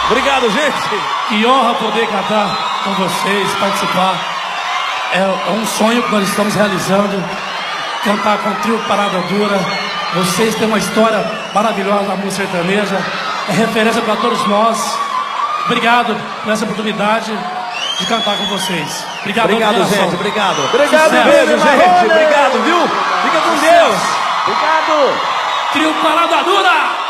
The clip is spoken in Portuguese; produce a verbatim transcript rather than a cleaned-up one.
Obrigado, gente. Que honra poder cantar com vocês, participar. É um sonho que nós estamos realizando. Cantar com o trio Parada Dura. Vocês têm uma história maravilhosa na música sertaneja. É referência para todos nós. Obrigado por essa oportunidade de cantar com vocês. Obrigado, Obrigado, gente. Obrigado. Obrigado, beijo, gente. Obrigado, viu? Fica com Deus. Obrigado. Trio Parada Dura.